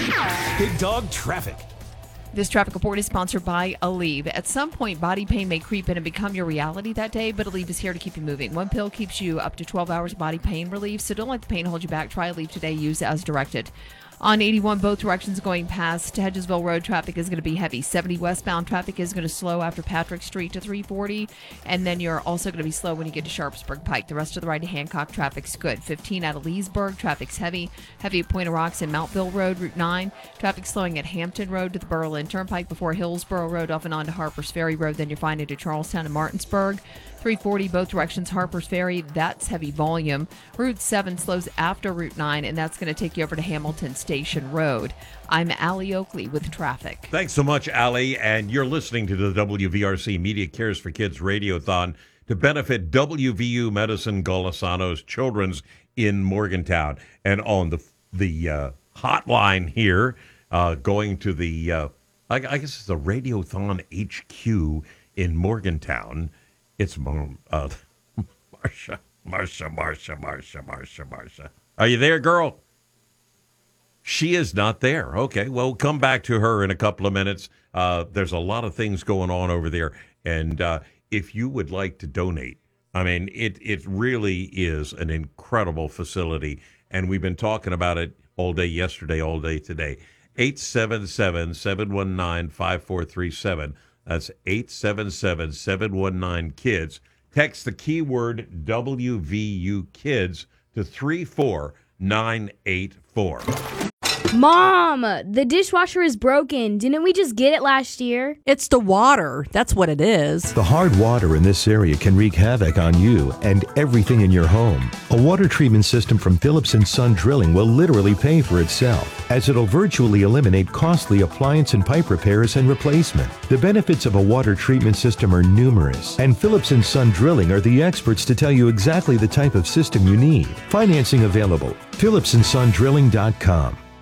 Big Dog Traffic. This traffic report is sponsored by Aleve. At some point, body pain may creep in and become your reality that day, but Aleve is here to keep you moving. One pill keeps you up to 12 hours of body pain relief, so don't let the pain hold you back. Try Aleve today. Use as directed. On 81, both directions going past Hedgesville Road, traffic is going to be heavy. 70 westbound traffic is going to slow after Patrick Street to 340, and then you're also going to be slow when you get to Sharpsburg Pike. The rest of the ride to Hancock traffic's good. 15 out of Leesburg, traffic's heavy. Heavy at Point of Rocks and Mountville Road, Route 9. Traffic slowing at Hampton Road to the Berlin Turnpike before Hillsborough Road off and on to Harpers Ferry Road. Then you're fine into Charlestown and Martinsburg. 340 both directions, Harpers Ferry, that's heavy volume. Route 7 slows after Route 9, and that's going to take you over to Hamilton Station Road. I'm Allie Oakley with traffic. Thanks so much, Allie, and you're listening to the WVRC Media Cares for Kids Radiothon to benefit WVU Medicine Golisano's Children's in Morgantown. And on the hotline here, going to the, I guess it's the Radiothon HQ in Morgantown, it's Marsha. Are you there, girl? She is not there. Okay, well, we'll come back to her in a couple of minutes. There's a lot of things going on over there. And if you would like to donate, I mean, it really is an incredible facility. And we've been talking about it all day yesterday, all day today. 877-719-5437. That's 877-719-KIDS. Text the keyword WVU Kids to 34984. Mom, the dishwasher is broken. Didn't we just get it last year? It's the water. That's what it is. The hard water in this area can wreak havoc on you and everything in your home. A water treatment system from Phillips & Son Drilling will literally pay for itself, as it'll virtually eliminate costly appliance and pipe repairs and replacement. The benefits of a water treatment system are numerous, and Phillips & Son Drilling are the experts to tell you exactly the type of system you need. Financing available. PhillipsandSonDrilling.com.